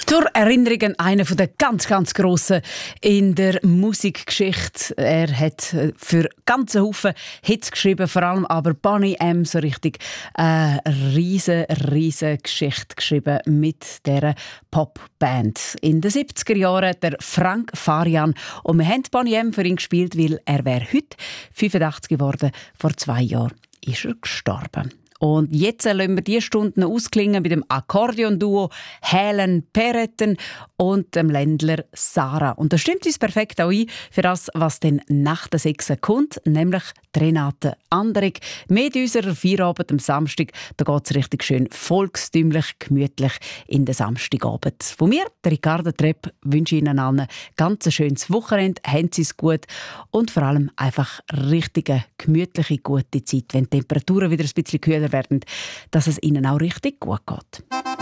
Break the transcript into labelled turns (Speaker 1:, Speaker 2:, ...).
Speaker 1: Zur Erinnerung an einen der ganz grossen in der Musikgeschichte. Er hat für ganze Haufen Hits geschrieben, vor allem aber Boney M. so richtig eine riesen Geschichte geschrieben mit dieser Popband. In den 70er Jahren der Frank Farian. Und wir haben Boney M. für ihn gespielt, weil er wäre heute 85 geworden. Vor 2 Jahren ist er gestorben. Und jetzt lassen wir diese Stunden ausklingen mit dem Akkordeon-Duo Helen Peretten und dem Ländler Sarah. Und das stimmt uns perfekt auch ein für das, was dann nach der 6 kommt, nämlich Renate Anderegg mit unserer Feierabend am Samstag. Da geht es richtig schön volkstümlich, gemütlich in den Samstagabend. Von mir, der Ricardo Trepp, wünsche Ihnen allen ganz ein schönes Wochenende. Haben Sie es gut und vor allem einfach richtige, gemütliche, gute Zeit, wenn die Temperaturen wieder ein bisschen kühler werden, dass es Ihnen auch richtig gut geht.